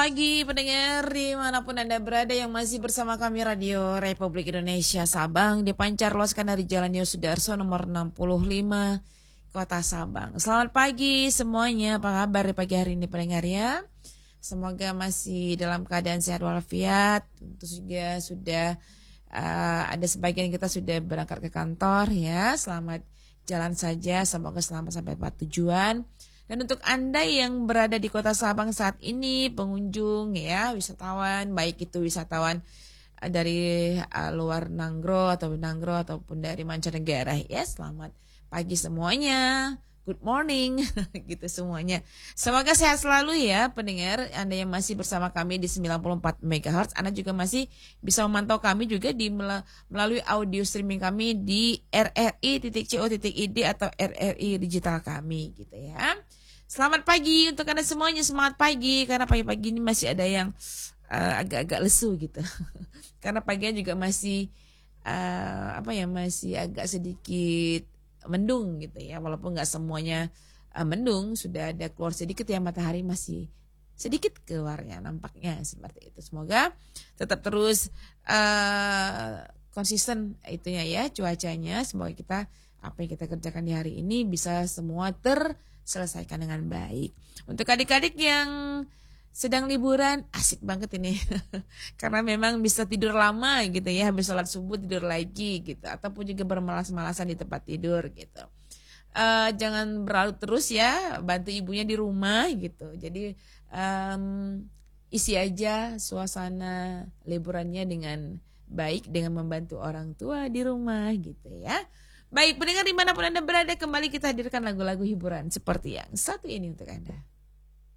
pagi pendengar dimanapun Anda berada yang masih bersama kami Radio Republik Indonesia Sabang dipancar luaskan dari Jalan Yosudarso nomor 65 Kota Sabang. Selamat pagi semuanya, apa kabar di pagi hari ini pendengar ya? Semoga masih dalam keadaan sehat walafiat. Tentu juga sudah ada sebagian kita sudah berangkat ke kantor ya. Selamat jalan saja, semoga selamat sampai tempat tujuan. Dan untuk Anda yang berada di Kota Sabang saat ini, pengunjung ya, wisatawan, baik itu wisatawan dari luar Nanggro ataupun dari mancanegara ya, selamat pagi semuanya. Good morning gitu semuanya. Semoga sehat selalu ya pendengar Anda yang masih bersama kami di 94 MHz. Anda juga masih bisa memantau kami juga di melalui audio streaming kami di rri.co.id atau RRI digital kami gitu ya. Selamat pagi untuk Anda semuanya, semangat pagi karena pagi-pagi ini masih ada yang agak-agak lesu gitu. Karena paginya juga masih masih agak sedikit mendung gitu ya, walaupun nggak semuanya mendung, sudah ada keluar sedikit ya, matahari masih sedikit keluarnya nampaknya seperti itu. Semoga tetap terus konsisten itunya ya cuacanya, semoga kita apa yang kita kerjakan di hari ini bisa semua terselesaikan dengan baik. Untuk adik-adik yang sedang liburan, asik banget ini karena memang bisa tidur lama gitu ya, habis sholat subuh tidur lagi gitu, ataupun juga bermalas-malasan di tempat tidur gitu. Jangan berlarut terus ya, bantu ibunya di rumah gitu. Jadi isi aja suasana liburannya dengan baik dengan membantu orang tua di rumah gitu ya. Baik pendengar dimanapun Anda berada, kembali kita hadirkan lagu-lagu hiburan seperti yang satu ini untuk Anda.